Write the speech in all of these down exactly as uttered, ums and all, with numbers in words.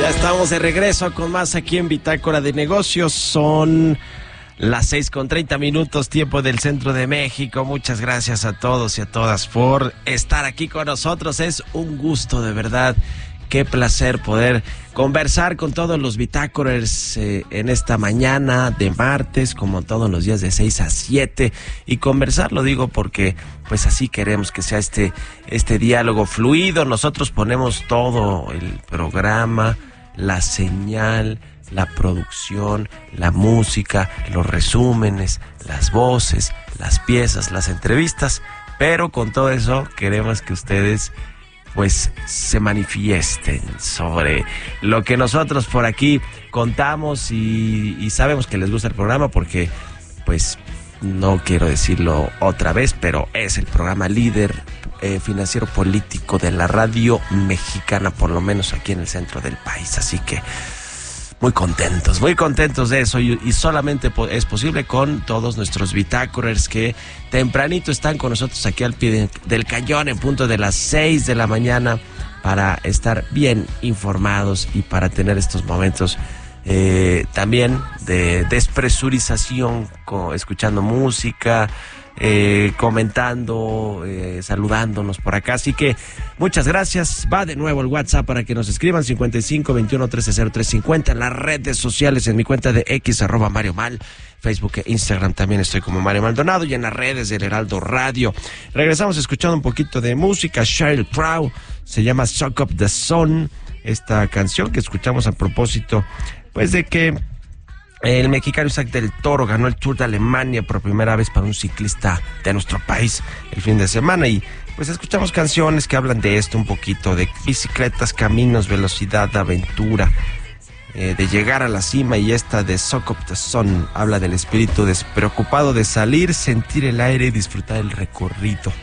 Ya estamos de regreso con más aquí en Bitácora de Negocios. Son las seis con treinta minutos, tiempo del centro de México. Muchas gracias a todos y a todas por estar aquí con nosotros. Es un gusto, de verdad. Qué placer poder conversar con todos los bitácorers eh, en esta mañana de martes, como todos los días de seis a siete. Y conversar, lo digo porque pues así queremos que sea este, este diálogo fluido. Nosotros ponemos todo el programa, la señal, la producción, la música, los resúmenes, las voces, las piezas, las entrevistas. Pero con todo eso queremos que ustedes pues se manifiesten sobre lo que nosotros por aquí contamos y, y sabemos que les gusta el programa porque, pues, no quiero decirlo otra vez, pero es el programa líder eh, financiero político de la radio mexicana, por lo menos aquí en el centro del país. Así que muy contentos, muy contentos de eso y, y solamente po- es posible con todos nuestros bitácorers que tempranito están con nosotros aquí al pie de, del cañón en punto de las seis de la mañana para estar bien informados y para tener estos momentos eh, también de despresurización, co- escuchando música, Eh, comentando, eh, saludándonos por acá. Así que muchas gracias. Va de nuevo el WhatsApp para que nos escriban: cincuenta y cinco, veintiuno, trece, cero tres cincuenta. En las redes sociales, en mi cuenta de X, arroba Mario Mal, Facebook e Instagram también estoy como Mario Maldonado, y en las redes del Heraldo Radio. Regresamos escuchando un poquito de música. Sheryl Crow, se llama Suck Up the Sun, esta canción que escuchamos a propósito pues de que el mexicano Isaac del Toro ganó el Tour de Alemania por primera vez para un ciclista de nuestro país el fin de semana, y pues escuchamos canciones que hablan de esto un poquito, de bicicletas, caminos, velocidad, aventura, eh, de llegar a la cima. Y esta de Suck Up the Sun habla del espíritu despreocupado de salir, sentir el aire y disfrutar el recorrido,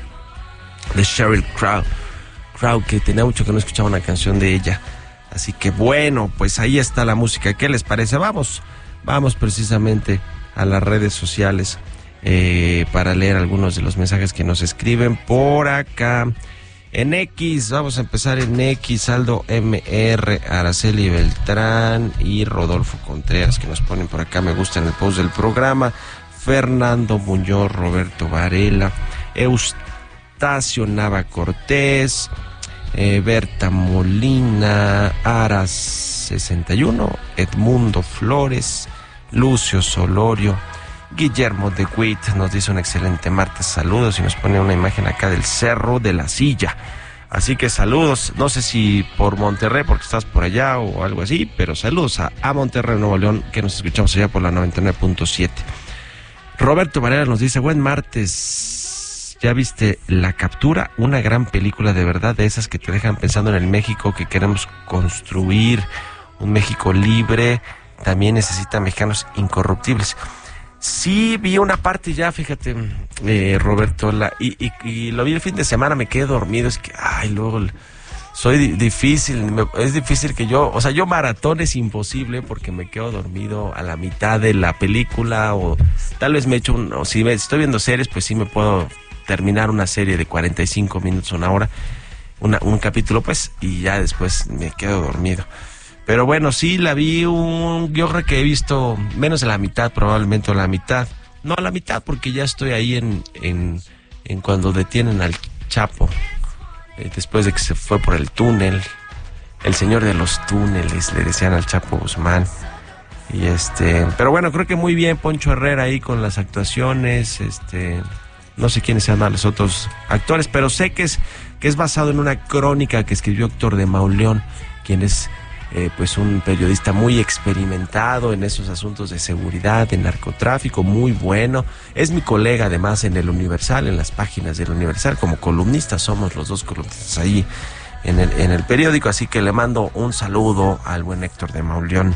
de Sheryl Crow, Crow, que tenía mucho que no escuchaba una canción de ella. Así que bueno, pues ahí está la música. ¿Qué les parece? Vamos Vamos precisamente a las redes sociales eh, para leer algunos de los mensajes que nos escriben por acá. En X, vamos a empezar en X, Aldo M R, Araceli Beltrán y Rodolfo Contreras, que nos ponen por acá me gusta en el post del programa. Fernando Muñoz, Roberto Varela, Eustacio Nava Cortés, eh, Berta Molina, Aras sesenta y uno, Edmundo Flores, Lucio Solorio, Guillermo de Witt nos dice un excelente martes, saludos, y nos pone una imagen acá del Cerro de la Silla. Así que saludos, no sé si por Monterrey, porque estás por allá o algo así, pero saludos a, a Monterrey, Nuevo León, que nos escuchamos allá por la noventa y nueve punto siete. Roberto Varela nos dice, buen martes, ¿ya viste La Captura? Una gran película de verdad, de esas que te dejan pensando en el México que queremos construir, un México libre. También necesita mexicanos incorruptibles. Sí, vi una parte ya, fíjate, eh, Roberto, la, y, y, y lo vi el fin de semana, me quedé dormido, es que, ay, luego, soy di- difícil, me, es difícil que yo, o sea, yo maratón es imposible porque me quedo dormido a la mitad de la película, o tal vez me echo un, o si me, estoy viendo series, pues sí me puedo terminar una serie de cuarenta y cinco minutos, una hora, una, un capítulo, pues, y ya después me quedo dormido. Pero bueno, sí, la vi, un, yo creo que he visto menos de la mitad, probablemente, o la mitad. No a la mitad, porque ya estoy ahí en, en, en cuando detienen al Chapo, eh, después de que se fue por el túnel, el señor de los túneles, le decían al Chapo Guzmán. Y este, pero bueno, creo que muy bien Poncho Herrera ahí con las actuaciones, este, no sé quiénes sean los otros actores, pero sé que es, que es basado en una crónica que escribió Héctor de Mauleón, quien es Eh, pues un periodista muy experimentado en esos asuntos de seguridad, de narcotráfico, muy bueno. Es mi colega además en el Universal, en las páginas del Universal, como columnistas, somos los dos columnistas ahí en el, en el periódico, así que le mando un saludo al buen Héctor de Mauleón.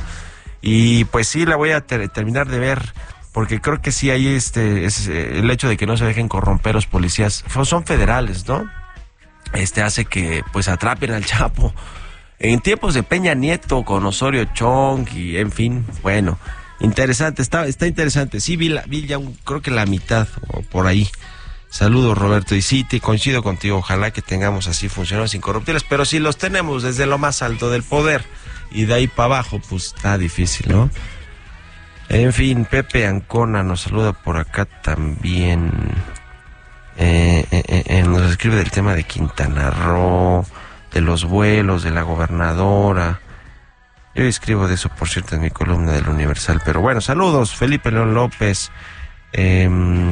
Y pues sí, la voy a ter- terminar de ver, porque creo que sí hay este, es, eh, el hecho de que no se dejen corromper los policías, son federales, ¿no? Este hace que pues atrapen al Chapo. En tiempos de Peña Nieto con Osorio Chong y en fin, bueno, interesante, está está interesante. Sí, vi, la, vi ya un, creo que la mitad o por ahí. Saludos, Roberto, y sí, te coincido contigo, ojalá que tengamos así funcionarios incorruptibles, pero si los tenemos desde lo más alto del poder y de ahí para abajo, pues está difícil, ¿no? En fin, Pepe Ancona nos saluda por acá también. Eh, eh, eh, nos escribe del tema de Quintana Roo, de los vuelos, de la gobernadora. Yo escribo de eso, por cierto, en mi columna del Universal. Pero bueno, saludos, Felipe León López. Eh,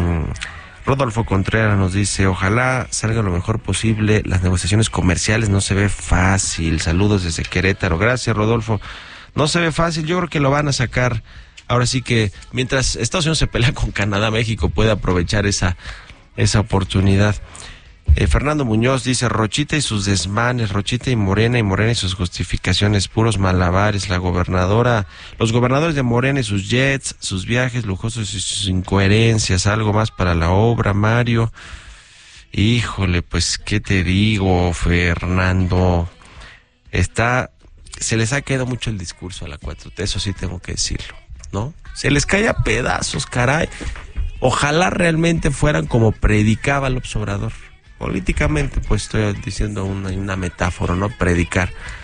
Rodolfo Contreras nos dice, ojalá salga lo mejor posible. Las negociaciones comerciales no se ve fácil. Saludos desde Querétaro. Gracias, Rodolfo. No se ve fácil, yo creo que lo van a sacar. Ahora sí que mientras Estados Unidos se pelea con Canadá, México puede aprovechar esa, esa oportunidad. Eh, Fernando Muñoz dice, Rochita y sus desmanes, Rochita y Morena y Morena y sus justificaciones, puros malabares, la gobernadora, los gobernadores de Morena y sus jets, sus viajes lujosos y sus incoherencias, algo más para la obra, Mario. Híjole, pues, ¿qué te digo, Fernando? Está, se les ha quedado mucho el discurso a la cuatro T, eso sí tengo que decirlo, ¿no? Se les cae a pedazos, caray. Ojalá realmente fueran como predicaba López Obrador. Políticamente, pues estoy diciendo una, una metáfora, ¿no? Predicar.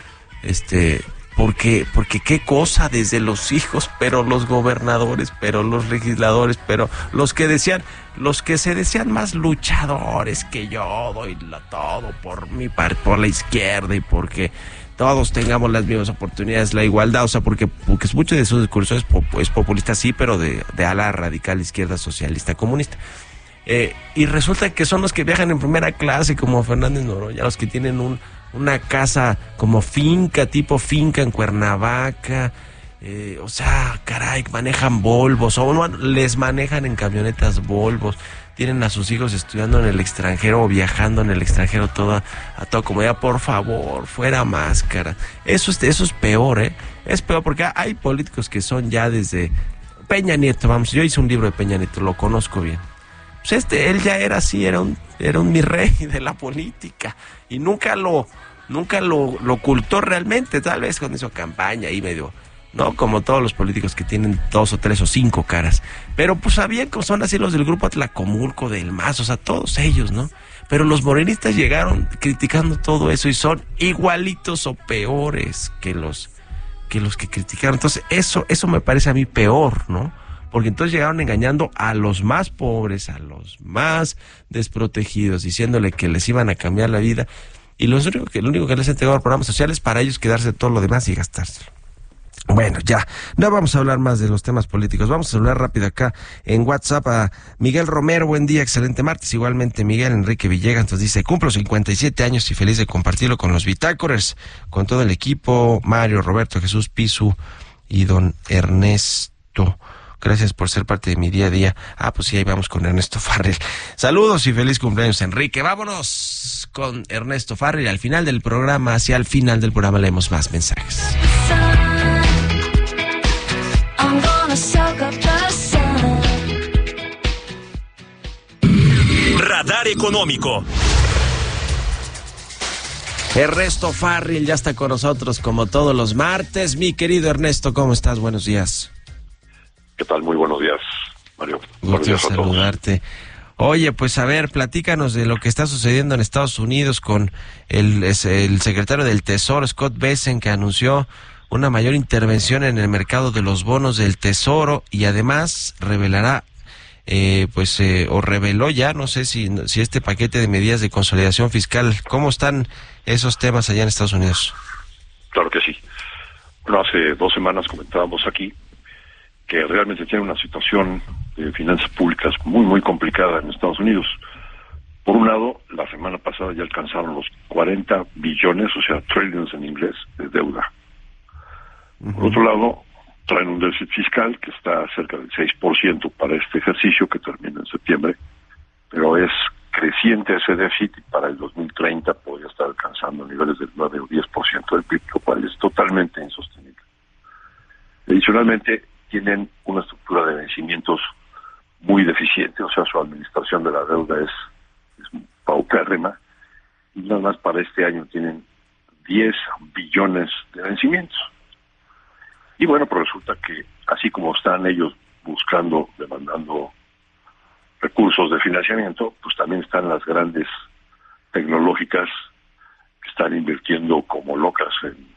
Este, porque, porque qué cosa desde los hijos, pero los gobernadores, pero los legisladores, pero los que decían, los que se decían más luchadores que yo, doy la, todo por mi parte, por la izquierda y porque todos tengamos las mismas oportunidades, la igualdad, o sea, porque, porque mucho de su discurso es, pop, es populista, sí, pero de, de ala radical, izquierda, socialista, comunista. Eh, y resulta que son los que viajan en primera clase, como Fernández Noroña, los que tienen un, una casa como finca, tipo finca en Cuernavaca, eh, o sea, caray, manejan Volvos, o no, les manejan en camionetas Volvos, tienen a sus hijos estudiando en el extranjero o viajando en el extranjero toda, a toda comodidad. Por favor, fuera máscara. Eso es, eso es peor, ¿eh? Es peor porque hay políticos que son ya desde Peña Nieto, vamos, yo hice un libro de Peña Nieto, lo conozco bien. Pues este, él ya era así, era un, era un mi rey de la política y nunca lo, nunca lo, lo ocultó realmente, tal vez cuando hizo campaña y medio, no como todos los políticos que tienen dos o tres o cinco caras, pero pues sabían que son así los del grupo Atlacomulco, del M A S, o sea, todos ellos, ¿no? Pero los morenistas llegaron criticando todo eso y son igualitos o peores que los, que los que criticaron. Entonces eso, eso me parece a mí peor, ¿no? Porque entonces llegaron engañando a los más pobres, a los más desprotegidos, diciéndole que les iban a cambiar la vida. Y lo único que, lo único que les han entregado a programas sociales para ellos quedarse todo lo demás y gastárselo. Bueno, ya, no vamos a hablar más de los temas políticos, vamos a hablar rápido acá en WhatsApp a Miguel Romero. Buen día, excelente martes. Igualmente Miguel Enrique Villegas, entonces dice, cumplo cincuenta y siete años y feliz de compartirlo con los Bitácorers, con todo el equipo, Mario, Roberto, Jesús, Pisu y don Ernesto. Gracias por ser parte de mi día a día. Ah, pues sí, ahí vamos con Ernesto Farrell. Saludos y feliz cumpleaños, Enrique. Vámonos con Ernesto Farrell. Al final del programa, hacia el final del programa, leemos más mensajes. Radar Económico. Ernesto Farrell ya está con nosotros como todos los martes. Mi querido Ernesto, ¿cómo estás? Buenos días. ¿Qué tal? Muy buenos días, Mario. Buenos días a todos. Saludarte. Oye, pues a ver, platícanos de lo que está sucediendo en Estados Unidos con el, el secretario del Tesoro, Scott Bessent, que anunció una mayor intervención en el mercado de los bonos del Tesoro y además revelará, eh, pues, eh, o reveló ya, no sé si, si este paquete de medidas de consolidación fiscal. ¿Cómo están esos temas allá en Estados Unidos? Claro que sí. Bueno, hace dos semanas comentábamos aquí que realmente tiene una situación de finanzas públicas muy, muy complicada en Estados Unidos. Por un lado, la semana pasada ya alcanzaron los cuarenta billones, o sea, trillions en inglés, de deuda. Uh-huh. Por otro lado, traen un déficit fiscal que está cerca del seis por ciento para este ejercicio que termina en septiembre, pero es creciente ese déficit y para el dos mil treinta podría estar alcanzando niveles del nueve o diez por ciento del P I B, lo cual es totalmente insostenible. Adicionalmente, tienen una estructura de vencimientos muy deficiente, o sea, su administración de la deuda es, es paupérrima, y nada más para este año tienen diez billones de vencimientos. Y bueno, pues resulta que así como están ellos buscando, demandando recursos de financiamiento, pues también están las grandes tecnológicas que están invirtiendo como locas en,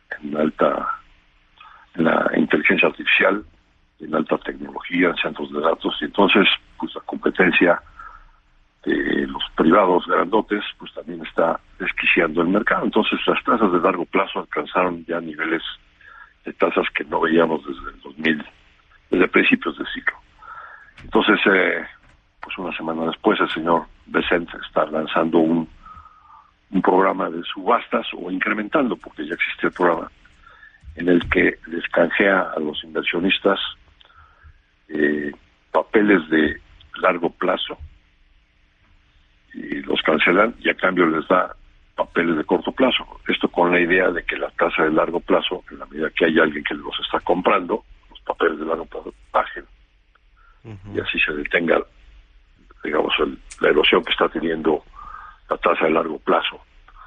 en alta, en la inteligencia artificial, en alta tecnología, en centros de datos, y entonces pues la competencia de los privados grandotes pues también está desquiciando el mercado. Entonces las tasas de largo plazo alcanzaron ya niveles de tasas que no veíamos desde el dos mil, desde principios del ciclo. Entonces, eh, pues una semana después el señor Bessent está lanzando un, un programa de subastas, o incrementando, porque ya existe el programa, en el que les canjea a los inversionistas eh, papeles de largo plazo, y los cancelan y a cambio les da papeles de corto plazo. Esto con la idea de que la tasa de largo plazo, en la medida que hay alguien que los está comprando, los papeles de largo plazo bajen, uh-huh. y así se detenga, digamos, el, la erosión que está teniendo la tasa de largo plazo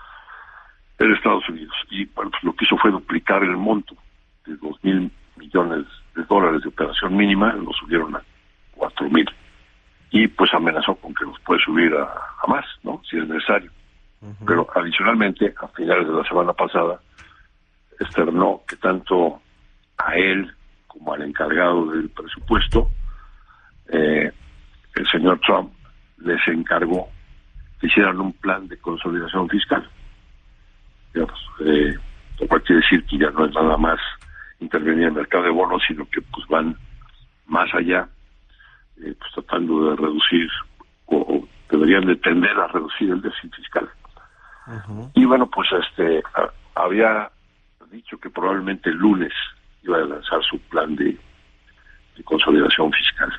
en Estados Unidos. Y bueno, pues lo que hizo fue duplicar el monto de dos mil millones de dólares de operación mínima, lo subieron a cuatro mil. Y pues amenazó con que los puede subir a, a más, ¿no? Si es necesario. Uh-huh. Pero adicionalmente, a finales de la semana pasada, externó que tanto a él como al encargado del presupuesto, eh, el señor Trump les encargó que hicieran un plan de consolidación fiscal. Digamos, eh, lo cual quiere decir que ya no es nada más intervenir en el mercado de bonos, sino que pues van más allá, eh, pues tratando de reducir, o, o deberían de tender a reducir el déficit fiscal. Uh-huh. Y bueno, pues este a, había dicho que probablemente el lunes iba a lanzar su plan de, de consolidación fiscal.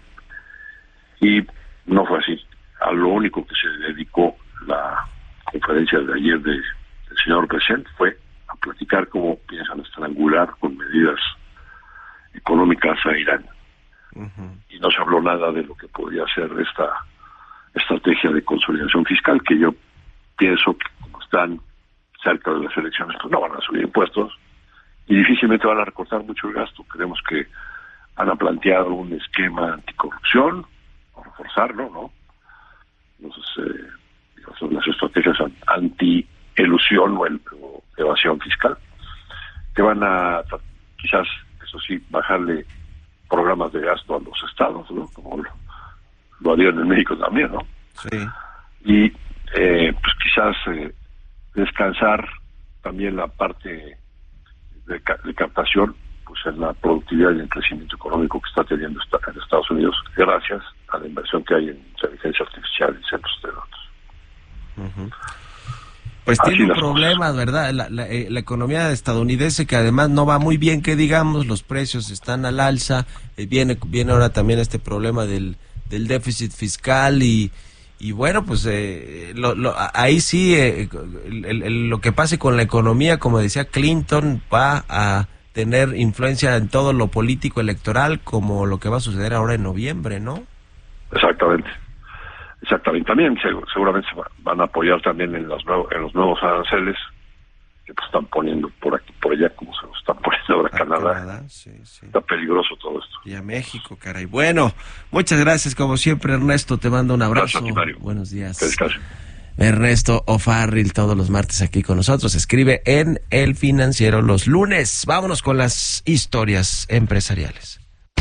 Y no fue así. A lo único que se dedicó la conferencia de ayer de, del señor Bessent fue a platicar cómo piensan estrangular con medidas económicas a Irán. Uh-huh. Y no se habló nada de lo que podría ser esta estrategia de consolidación fiscal, que yo pienso que como están cerca de las elecciones, pues no van a subir impuestos y difícilmente van a recortar mucho el gasto. Creemos que han planteado un esquema anticorrupción, o reforzarlo, ¿no? Entonces, eh, digamos, son las estrategias anti-elusión o, el, o evasión fiscal, que van a, quizás, eso sí, bajarle programas de gasto a los estados, ¿no? Como lo, lo harían en México también, ¿no? Sí. Y, eh, pues quizás eh, descansar también la parte de, de captación, pues en la productividad y el crecimiento económico que está teniendo esta, en Estados Unidos, gracias a la inversión que hay en inteligencia artificial y centros de datos. Uh-huh. Pues así tiene un problema, cosas. ¿Verdad? La, la, eh, la economía estadounidense, que además no va muy bien, que digamos, los precios están al alza, eh, viene viene ahora también este problema del, del déficit fiscal y y bueno, pues eh, lo, lo, ahí sí, eh, el, el, lo que pase con la economía, como decía Clinton, va a tener influencia en todo lo político electoral, como lo que va a suceder ahora en noviembre, ¿no? Exactamente, exactamente. También seguramente se van a apoyar también en los nuevos, en los nuevos aranceles que pues están poniendo por aquí, por allá, como se los están poniendo ahora a Canadá. Canadá sí, sí. Está peligroso todo esto. Y a México, caray. Bueno, muchas gracias, como siempre, Ernesto, te mando un abrazo. Gracias, Mario. Buenos días. Que descansen. Ernesto O'Farrill, todos los martes aquí con nosotros, escribe en El Financiero los lunes. Vámonos con las historias empresariales.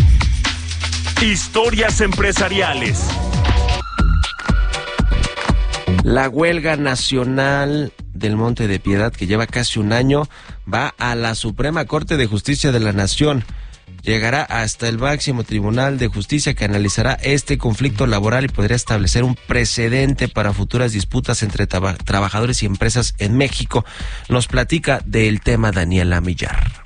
Historias empresariales. La huelga nacional del Monte de Piedad, que lleva casi un año, va a la Suprema Corte de Justicia de la Nación. Llegará hasta el máximo Tribunal de Justicia, que analizará este conflicto laboral y podría establecer un precedente para futuras disputas entre traba- trabajadores y empresas en México. Nos platica del tema Daniela Millar.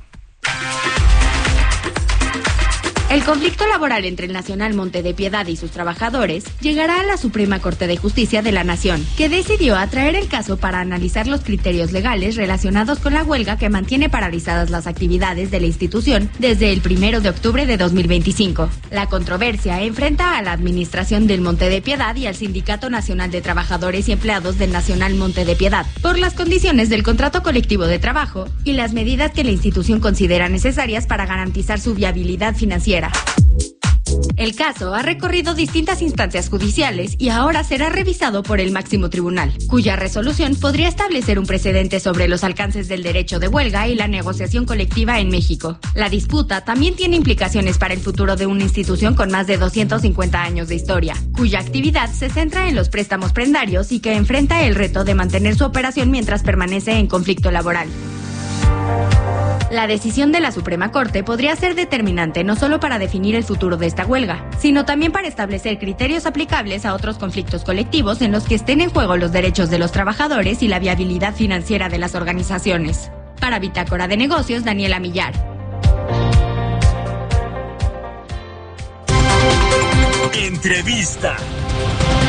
El conflicto laboral entre el Nacional Monte de Piedad y sus trabajadores llegará a la Suprema Corte de Justicia de la Nación, que decidió atraer el caso para analizar los criterios legales relacionados con la huelga que mantiene paralizadas las actividades de la institución desde el primero de octubre de dos mil veinticinco. La controversia enfrenta a la Administración del Monte de Piedad y al Sindicato Nacional de Trabajadores y Empleados del Nacional Monte de Piedad por las condiciones del contrato colectivo de trabajo y las medidas que la institución considera necesarias para garantizar su viabilidad financiera. El caso ha recorrido distintas instancias judiciales y ahora será revisado por el máximo tribunal, cuya resolución podría establecer un precedente sobre los alcances del derecho de huelga y la negociación colectiva en México. La disputa también tiene implicaciones para el futuro de una institución con más de doscientos cincuenta años de historia, cuya actividad se centra en los préstamos prendarios y que enfrenta el reto de mantener su operación mientras permanece en conflicto laboral. La decisión de la Suprema Corte podría ser determinante no solo para definir el futuro de esta huelga, sino también para establecer criterios aplicables a otros conflictos colectivos en los que estén en juego los derechos de los trabajadores y la viabilidad financiera de las organizaciones. Para Bitácora de Negocios, Daniela Millar. Entrevista.